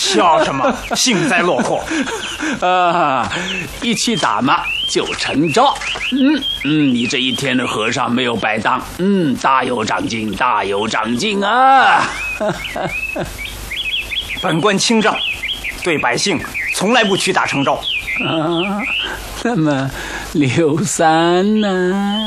笑什么？幸灾乐祸。 一起打嘛就成招。你这一天的和尚没有白当。大有长进，大有长进啊！ 本官清正，对百姓从来不屈打成招。 那么刘三呢？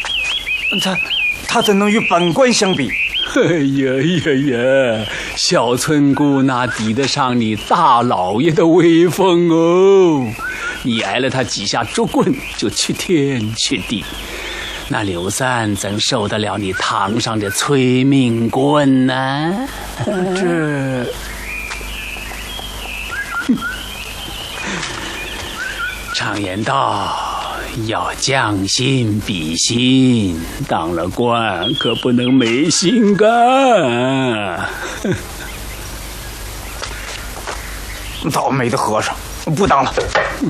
他怎能与本官相比？ 哎呀，小村姑哪抵得上你大老爷的威风哦！你挨了他几下竹棍，就去天去地。那刘三怎受得了你堂上的催命棍呢？ 这常言道，要将心比心，当了官可不能没心肝。 倒霉的和尚，不当了。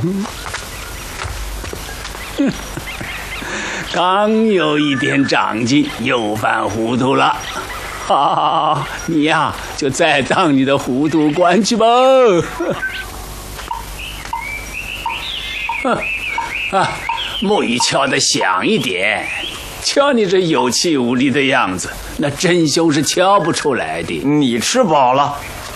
刚有一点长进，又犯糊涂了。好，你呀，就再当你的糊涂官去吧。木鱼敲得响一点，瞧你这有气无力的样子，那真凶是敲不出来的。 你吃饱了，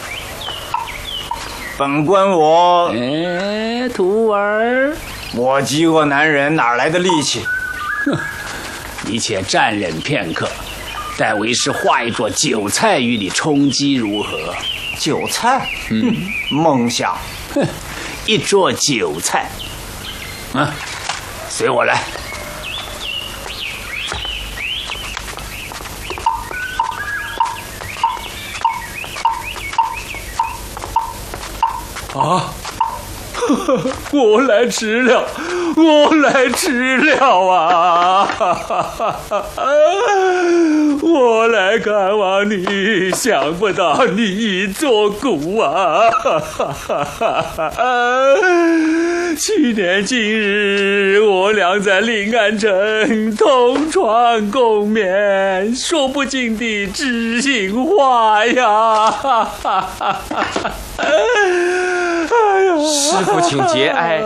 本官我…… 徒儿， 我饥饿难忍，哪来的力气？ 你且暂忍片刻，待为师画一桌酒菜与你充饥如何？ 酒菜？梦想。 一桌酒菜。随我来。我来迟了，啊！我来看望你，想不到你已作古啊！去年今日，我俩在临安城同床共眠，说不尽的知心话呀！ 师父请节哀。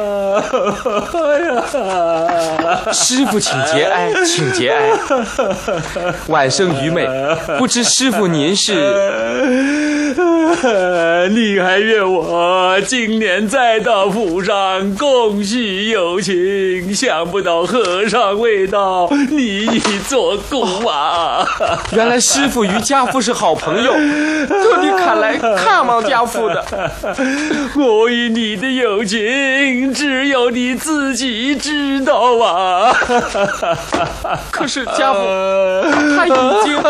师父请节哀，请节哀。晚生愚昧，不知师父您是…… 你还怨我今年再到府上共叙友情，想不到和尚未到，你已作古啊！ 原来师父与家父是好朋友，特地赶来看望家父的。 我与你的友情，只有你自己知道啊！ 可是家父他已经……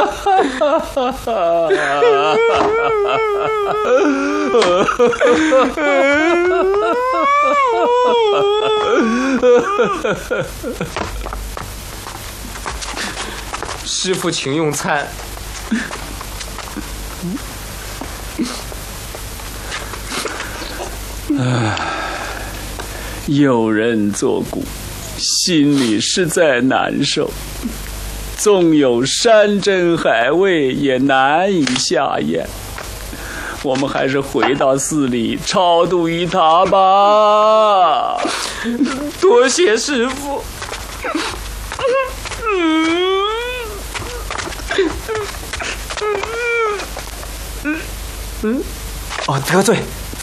师父请用餐。 有人作古，心里实在难受。纵有山珍海味，也难以下咽。我们还是回到寺里超度于他吧。 多谢师父。 得罪。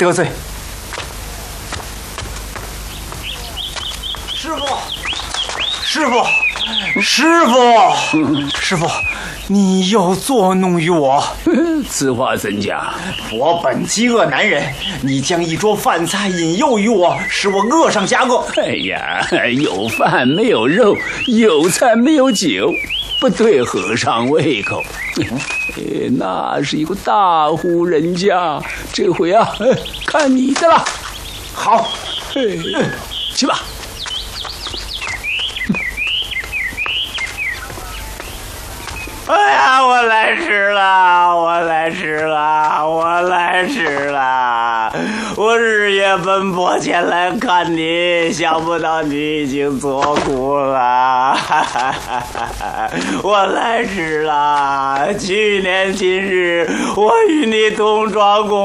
师父，你又作弄于我。 此话怎讲？ 我本饥饿难忍，你将一桌饭菜引诱于我，使我恶上加恶。 哎呀，有饭没有肉，有菜没有酒，不对和尚胃口。那是一个大户人家，这回啊，看你的了。 好， 去吧。 哎呀，我来迟了！我日夜奔波前来看你，想不到你已经作古了。我来迟了。去年今日，我与你同床共